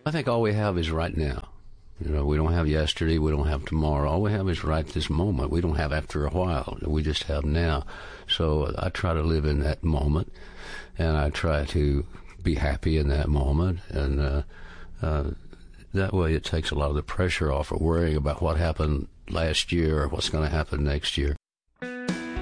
I think all we have is right now. We don't have yesterday. We don't have tomorrow. All we have is right this moment. We don't have after a while. We just have now. So I try to live in that moment, and I try to be happy in that moment. And that way it takes a lot of the pressure off of worrying about what happened last year or what's going to happen next year.